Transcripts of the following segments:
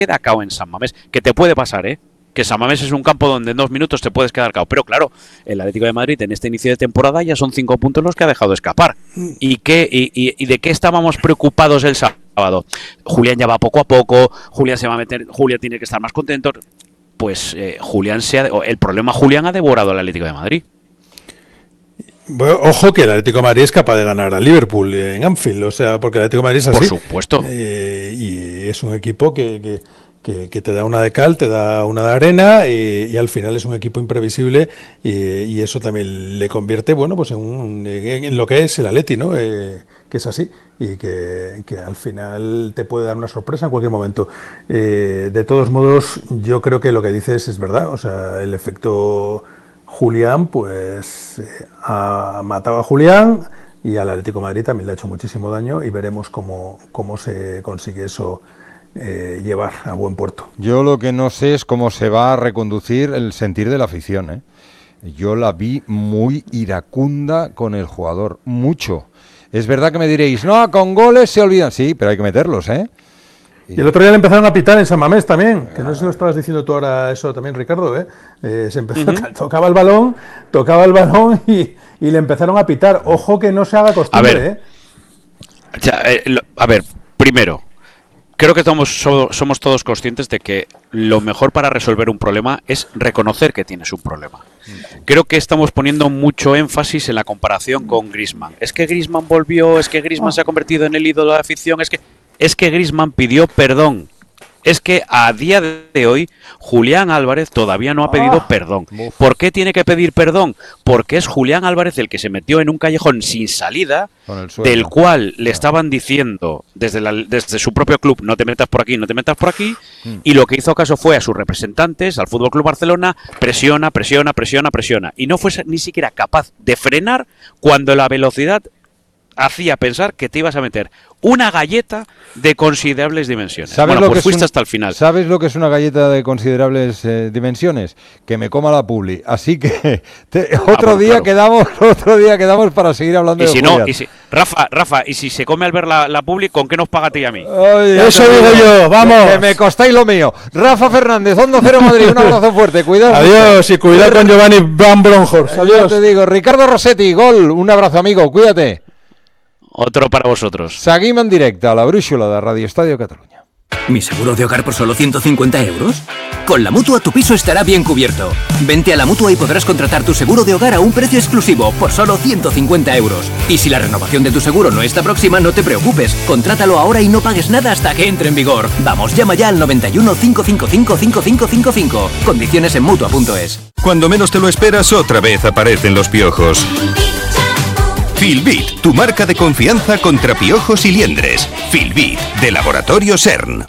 queda cao en San Mamés, que te puede pasar, que San Mamés es un campo donde en 2 minutos te puedes quedar cao, pero claro, el Atlético de Madrid en este inicio de temporada ya son 5 puntos los que ha dejado escapar. ¿Y de qué estábamos preocupados el sábado? Julián ya va poco a poco, Julián se va a meter, Julián tiene que estar más contento. Pues el problema Julián ha devorado al Atlético de Madrid. Bueno, ojo que el Atlético de Madrid es capaz de ganar al Liverpool en Anfield, o sea, porque el Atlético de Madrid es así. Por supuesto. Y es un equipo que te da una de cal, te da una de arena y al final es un equipo imprevisible y eso también le convierte, bueno, pues en lo que es el Atleti, ¿no? Que es así y que al final te puede dar una sorpresa en cualquier momento. De todos modos, yo creo que lo que dices es verdad, o sea, el efecto Julián, pues ha matado a Julián y al Atlético de Madrid también le ha hecho muchísimo daño y veremos cómo se consigue eso llevar a buen puerto. Yo lo que no sé es cómo se va a reconducir el sentir de la afición, Yo la vi muy iracunda con el jugador, mucho. Es verdad que me diréis, no, con goles se olvidan. Sí, pero hay que meterlos, Y el otro día le empezaron a pitar en San Mamés también, que no sé si lo estabas diciendo tú ahora eso también, Ricardo, se empezó, tocaba el balón y le empezaron a pitar. Ojo que no se haga costumbre, A ver, primero, creo que somos todos conscientes de que lo mejor para resolver un problema es reconocer que tienes un problema. Creo que estamos poniendo mucho énfasis en la comparación con Griezmann. Es que Griezmann volvió, es que Griezmann se ha convertido en el ídolo de la afición, es que Griezmann pidió perdón. Es que a día de hoy Julián Álvarez todavía no ha pedido perdón. ¿Por qué tiene que pedir perdón? Porque es Julián Álvarez el que se metió en un callejón sin salida, del cual le estaban diciendo desde su propio club, no te metas por aquí, no te metas por aquí, y lo que hizo caso fue a sus representantes, al FC Barcelona, presiona, y no fue ni siquiera capaz de frenar cuando la velocidad hacía pensar que te ibas a meter una galleta de considerables dimensiones. Fuiste hasta el final. ¿Sabes lo que es una galleta de considerables dimensiones? Que me coma la publi. Así que otro día quedamos para seguir hablando de Julián. Rafa, y si se come al ver la publi, ¿con qué nos paga a ti y a mí? Eso digo yo, vamos. Que me costáis lo mío. Rafa Fernández, Onda Cero Madrid, un abrazo fuerte, cuidado. Adiós y cuidado con Giovanni Van Bronckhorst. Adiós. Te digo, Ricardo Rossetti, gol, un abrazo amigo, cuídate. Otro para vosotros. Seguim en directe a la brúixola de Radio Estadio Catalunya. ¿Mi seguro de hogar por solo 150 euros? Con la Mutua tu piso estará bien cubierto. Vente a la Mutua y podrás contratar tu seguro de hogar a un precio exclusivo por solo 150 euros. Y si la renovación de tu seguro no está próxima, no te preocupes. Contrátalo ahora y no pagues nada hasta que entre en vigor. Vamos, llama ya al 91 555 5555. Condiciones en Mutua.es. Cuando menos te lo esperas, otra vez aparecen los piojos. Filbit, tu marca de confianza contra piojos y liendres. Filbit, de Laboratorio CERN.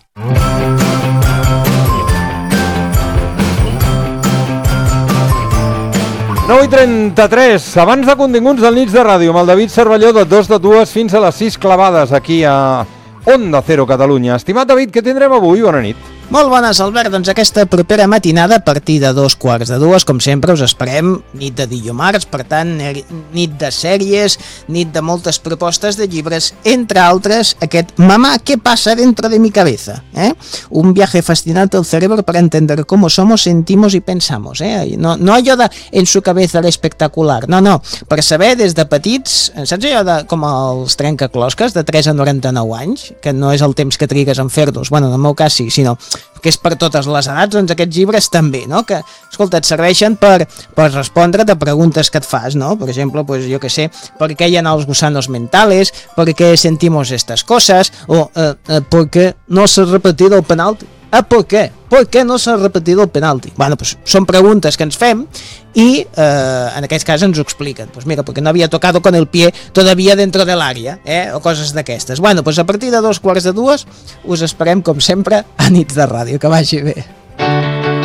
Nou i 33, abans de continguts del Nits de Ràdio, amb el David Cervelló de 2 de 2 fins a les 6 clavades aquí a Onda Cero Catalunya. Estimat David, què tindrem avui? Bona nit. Molt bones, Albert. Doncs aquesta propera matinada, a partir de 2:45, com sempre, us esperem nit de dillumarts, per tant, nit de sèries, nit de moltes propostes de llibres, entre altres, aquest Mamá, ¿qué pasa dentro de mi cabeza? Un viaje fascinante al cerebro para entender cómo somos, sentimos y pensamos. No allò de en su cabeza l'espectacular, no, per saber des de petits, saps allò de com els trencaclosques de 3 a 99 anys, que no és el temps que trigues en fer-los, bueno, en el meu cas sí, sinó que és per totes les edats, doncs aquests llibres també, no? Que, escolta, et serveixen per respondre a preguntes que et fas, no? Per exemple, pues, jo que sé, ¿por qué hay en los gusanos mentales? ¿Por qué sentimos estas cosas? O ¿por qué no se ha repetido el penalti? ¿Por qué? ¿Por qué no s'ha repetido el penalti? Bueno, pues són preguntes que ens fem i en aquest cas ens ho expliquen. Pues mira, porque no había tocado con el pie todavía dentro del área, o coses d'aquestes. Bueno, pues a partir de 2:45 us esperem, com sempre, a Nits de Ràdio. Que vagi bé.